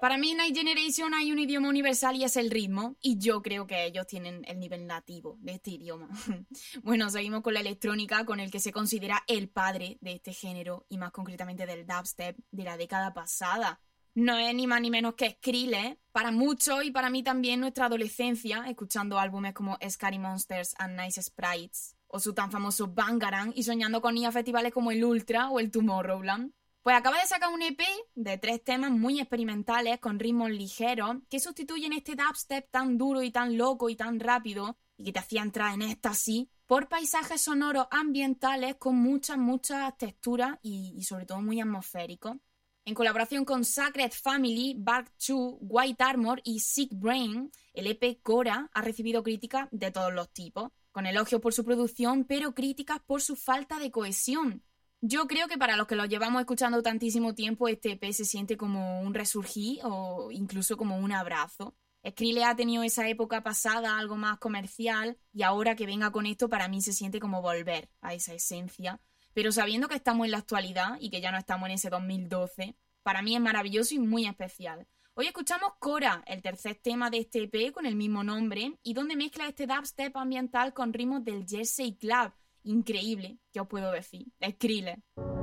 Para mí, Night Generation hay un idioma universal y es el ritmo, y yo creo que ellos tienen el nivel nativo de este idioma. Bueno, seguimos con la electrónica, con el que se considera el padre de este género, y más concretamente del dubstep de la década pasada. No es ni más ni menos que Skrillex, para muchos y para mí también nuestra adolescencia, escuchando álbumes como Scary Monsters and Nice Sprites, o su tan famoso Bangarang, y soñando con ir a festivales como el Ultra o el Tomorrowland. Pues acaba de sacar un EP de 3 temas muy experimentales con ritmos ligeros que sustituyen este dubstep tan duro y tan loco y tan rápido y que te hacía entrar en éxtasis por paisajes sonoros ambientales con muchas texturas y sobre todo muy atmosféricos. En colaboración con Sacred Family, Bark 2, White Armor y Sick Brain, el EP Cora ha recibido críticas de todos los tipos, con elogios por su producción pero críticas por su falta de cohesión. Yo creo que para los que lo llevamos escuchando tantísimo tiempo, este EP se siente como un resurgir o incluso como un abrazo. Skrillex ha tenido esa época pasada, algo más comercial, y ahora que venga con esto para mí se siente como volver a esa esencia. Pero sabiendo que estamos en la actualidad y que ya no estamos en ese 2012, para mí es maravilloso y muy especial. Hoy escuchamos Cora, el tercer tema de este EP con el mismo nombre, y donde mezcla este dubstep ambiental con ritmos del Jersey Club. Increíble, ¿qué os puedo decir? Skrillex.